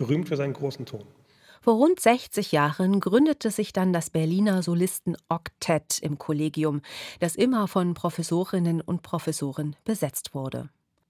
berühmt für seinen großen Ton. Vor rund 60 Jahren gründete sich dann das Berliner Solisten-Oktett im Kollegium, das immer von Professorinnen und Professoren besetzt wurde.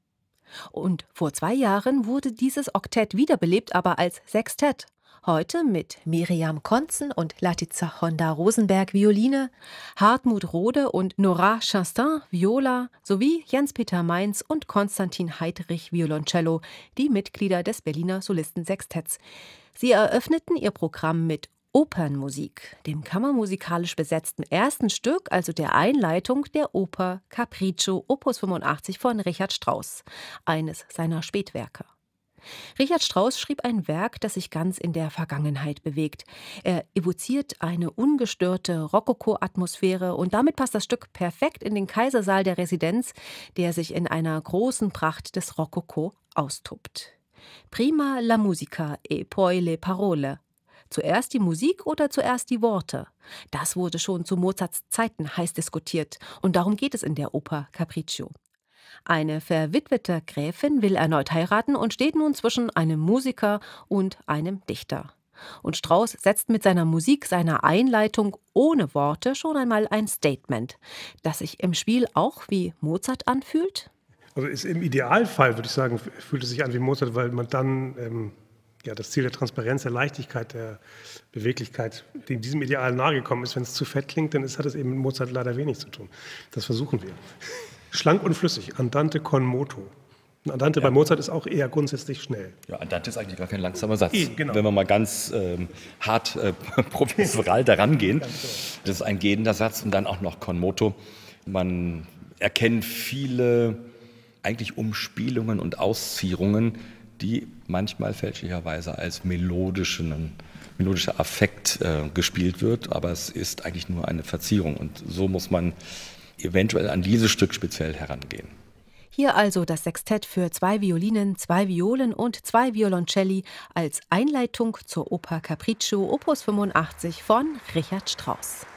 Und vor 2 Jahren wurde dieses Oktett wiederbelebt, aber als Sextett. Heute mit Miriam Konzen und Latica Honda-Rosenberg Violine, Hartmut Rode und Nora Chastain Viola sowie Jens-Peter Mainz und Konstantin Heidrich Violoncello, die Mitglieder des Berliner Solistensextetts. Sie eröffneten ihr Programm mit Opernmusik, dem kammermusikalisch besetzten ersten Stück, also der Einleitung der Oper Capriccio Opus 85 von Richard Strauss, eines seiner Spätwerke. Richard Strauss schrieb ein Werk, das sich ganz in der Vergangenheit bewegt. Er evoziert eine ungestörte Rokoko-Atmosphäre und damit passt das Stück perfekt in den Kaisersaal der Residenz, der sich in einer großen Pracht des Rokoko austobt. Prima la musica e poi le parole. Zuerst die Musik oder zuerst die Worte? Das wurde schon zu Mozarts Zeiten heiß diskutiert und darum geht es in der Oper Capriccio. Eine verwitwete Gräfin will erneut heiraten und steht nun zwischen einem Musiker und einem Dichter. Und Strauss setzt mit seiner Musik, seiner Einleitung ohne Worte schon einmal ein Statement, das sich im Spiel auch wie Mozart anfühlt. Also ist im Idealfall, würde ich sagen, fühlt es sich an wie Mozart, weil man dann das Ziel der Transparenz, der Leichtigkeit, der Beweglichkeit, die diesem Ideal nahegekommen ist. Wenn es zu fett klingt, dann hat es eben mit Mozart leider wenig zu tun. Das versuchen wir. Schlank und flüssig, andante con moto. Ein Andante bei Mozart ist auch eher grundsätzlich schnell. Ja, Andante ist eigentlich gar kein langsamer Satz. Genau. Wenn wir mal ganz hart professoral daran gehen. Das ist ein gehender Satz und dann auch noch con moto. Man erkennt viele eigentlich Umspielungen und Auszierungen, die manchmal fälschlicherweise als melodischer Affekt gespielt wird, aber es ist eigentlich nur eine Verzierung und so muss man eventuell an dieses Stück speziell herangehen. Hier also das Sextett für 2 Violinen, 2 Violen und 2 Violoncelli als Einleitung zur Oper Capriccio Opus 85 von Richard Strauss.